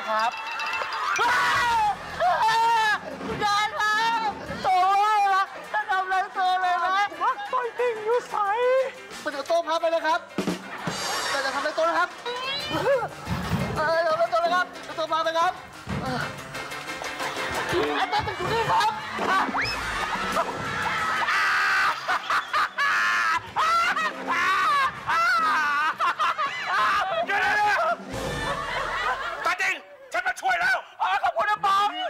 ครับคุณยายครับโถ่ละจะทำอะไรตัวเลยนะวักต้อยติ่งอยู่ใสไปเดี๋ยวโต้พาไปเลยครับแต่จะทำอะไรตัวนะครับทำอะไรตัวเลยครับโต้พาไปครับไอ้ต้อยติ่งอยู่นี่ครับตาจริงฉันมาช่วยแล้วขอบคุณนะป๋อง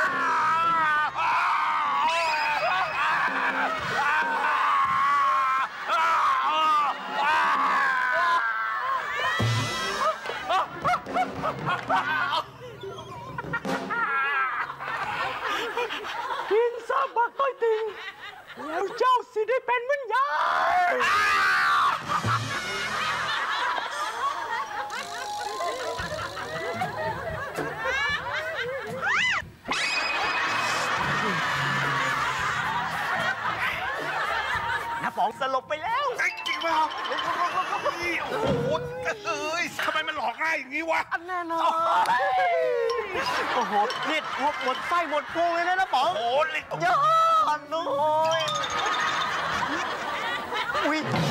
กินซาบักต้อยติ่งแล้วเจ้าสิได้เป็นเหมือนยายน้าป๋องสลบไปแล้วจริงเปล่าโอ้โหทำไมมันหลอกง่ายอย่างนี้วะแน่นอนโอ้โหนี่หมดไส้หมดพุงเลยนะน้าป๋องโอ้โหยอดนุ้ยอุ้ย